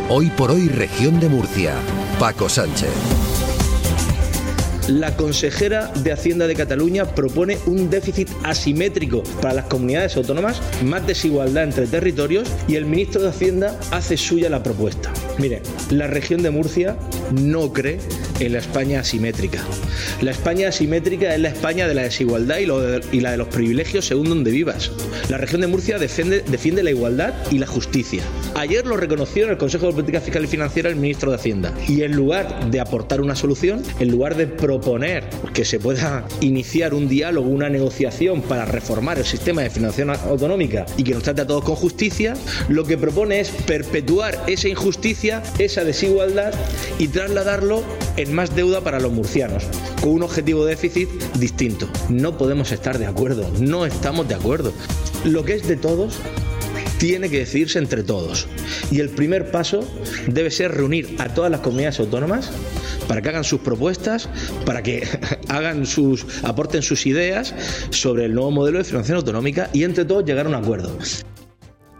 Hoy por hoy, Región de Murcia. Paco Sánchez. La consejera de Hacienda de Cataluña propone un déficit asimétrico para las comunidades autónomas, más desigualdad entre territorios, y el ministro de Hacienda hace suya la propuesta. Mire, la región de Murcia no cree en la España asimétrica. La España asimétrica es la España de la desigualdad y la de los privilegios según donde vivas. La región de Murcia defiende la igualdad y la justicia. Ayer lo reconoció en el Consejo de Política Fiscal y Financiera el ministro de Hacienda. Y en lugar de aportar una solución, en lugar de proponer que se pueda iniciar un diálogo, una negociación para reformar el sistema de financiación autonómica y que nos trate a todos con justicia, lo que propone es perpetuar esa injusticia, esa desigualdad y trasladarlo en más deuda para los murcianos, con un objetivo de déficit distinto. No podemos estar de acuerdo, no estamos de acuerdo. Lo que es de todos tiene que decidirse entre todos. Y el primer paso debe ser reunir a todas las comunidades autónomas para que hagan sus propuestas, para que aporten sus ideas sobre el nuevo modelo de financiación autonómica y entre todos llegar a un acuerdo.